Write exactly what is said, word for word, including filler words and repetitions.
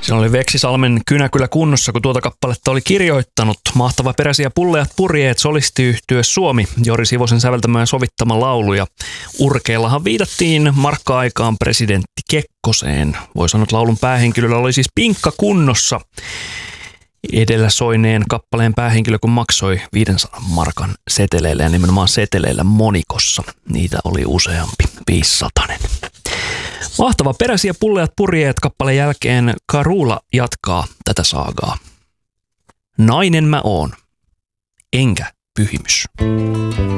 Se oli Veksisalmen Kynä kyllä kunnossa, kun tuota kappaletta oli kirjoittanut. Mahtava peräsiä pulleat purjeet, solistiyhtye Suomi, Jori Sivosen säveltämä ja sovittama laulu. Ja urkeillahan viitattiin markka-aikaan presidentti Kekkoseen. Voi sanoa, että laulun päähenkilöllä oli siis pinkka kunnossa. Edellä soineen kappaleen päähenkilö, kun maksoi viisisataa markan seteleillä ja nimenomaan seteleillä monikossa. Niitä oli useampi, viisisatanen. Mahtava peräsiä pulleat purjeet kappaleen jälkeen Karula jatkaa tätä saagaa. Nainen mä oon, enkä pyhimys.